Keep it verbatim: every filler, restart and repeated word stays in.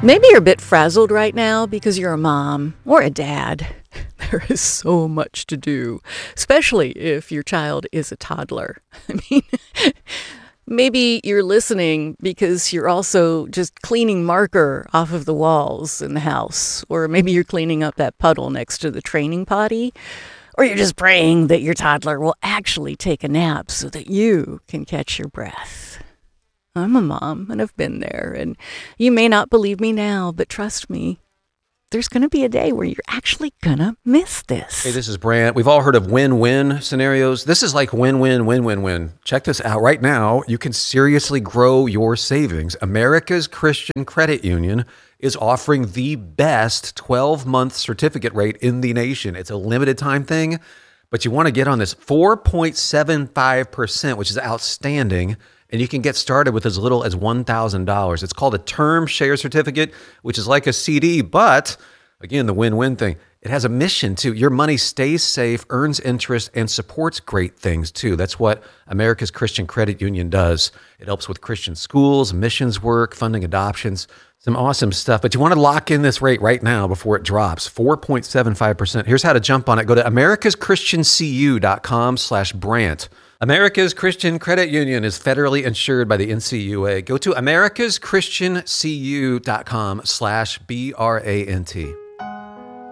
Maybe you're a bit frazzled right now because you're a mom or a dad. There is so much to do, especially if your child is a toddler. I mean, maybe you're listening because you're also just cleaning marker off of the walls in the house, or maybe you're cleaning up that puddle next to the training potty, or you're just praying that your toddler will actually take a nap so that you can catch your breath. I'm a mom, and I've been there, and you may not believe me now, but trust me, there's going to be a day where you're actually going to miss this. Hey, this is Brant. We've all heard of win-win scenarios. This is like win-win, win-win-win. Check this out. Right now, you can seriously grow your savings. America's Christian Credit Union is offering the best twelve-month certificate rate in the nation. It's a limited time thing, but you want to get on this four point seven five percent, which is outstanding. And you can get started with as little as one thousand dollars. It's called a term share certificate, which is like a C D, but again, the win-win thing. It has a mission too. Your money stays safe, earns interest, and supports great things too. That's what America's Christian Credit Union does. It helps with Christian schools, missions work, funding adoptions, some awesome stuff. But you want to lock in this rate right now before it drops, four point seven five percent. Here's how to jump on it. Go to americaschristiancu.com slash Brant. America's Christian Credit Union is federally insured by the N C U A. Go to americaschristiancu.com slash B R A N T.